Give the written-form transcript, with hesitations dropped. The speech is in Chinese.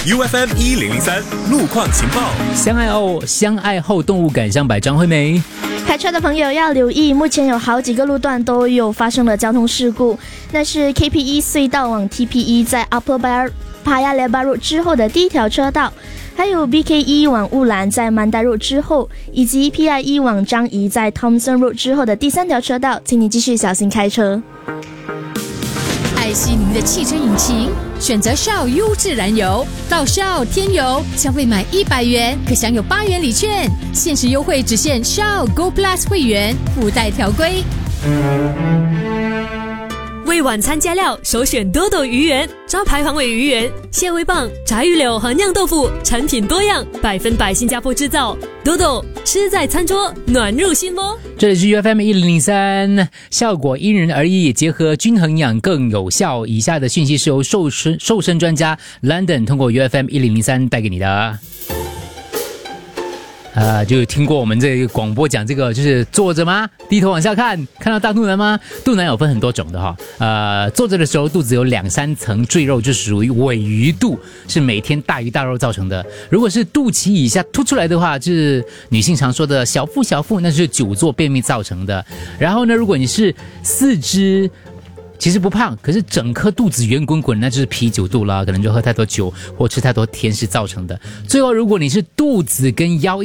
UFM 1003路况情报。 相爱后动物感伤百，张惠梅。 开车的朋友要留意，目前有好几个路段都有发生了交通事故，那是 KPE 隧道往 TPE 在 Upper Paya Lebar Road 之后的第一条车道，还有 BKE 往乌兰在曼达 Road 之后，以及 PIE 往樟宜在 Thomson Road 之后的第三条车道，请你继续小心开车。 爱惜您的汽车引擎，选择 Shell 优质燃油。到 Shell 添油，消费满100元可享有8元礼券，限时优惠只限 Shell Go Plus 会员，附带条规。 为晚餐加料，首选多多鱼圆，招牌黄尾鱼圆、蟹味棒、炸鱼柳和酿豆腐，产品多样，100%新加坡制造。多多吃在餐桌，暖入心窝。 这里是 UFM 1003，效果因人而异，结合均衡营养更有效。以下的讯息是由瘦身专家 London 通过 UFM 1003带给你的。就听过我们这个广播讲这个，就是坐着吗？低头往下看，看到大肚腩吗？肚腩有分很多种的哈。坐着的时候肚子有2-3层赘肉，就属于尾鱼肚，是每天大鱼大肉造成的。如果是肚脐以下凸出来的话，就是女性常说的小腹，那是久坐便秘造成的。然后呢，如果你是四肢其实不胖，可是整颗肚子圆滚滚，那就是啤酒肚啦，可能就喝太多酒或吃太多甜食造成的。最后，如果你是肚子跟腰